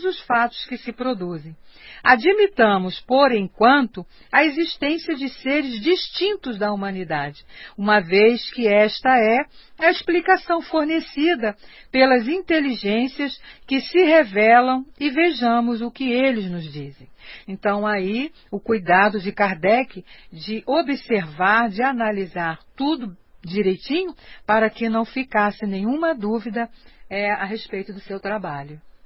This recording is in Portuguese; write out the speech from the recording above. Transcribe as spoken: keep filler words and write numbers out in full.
os fatos que se produzem. Admitamos, por enquanto, a existência de seres distintos da humanidade, uma vez que esta é a explicação fornecida pelas inteligências que se revelam, e vejamos o que eles nos dizem. Então aí o cuidado de Kardec de observar, de analisar tudo direitinho, para que não ficasse nenhuma dúvida é, a respeito do seu trabalho.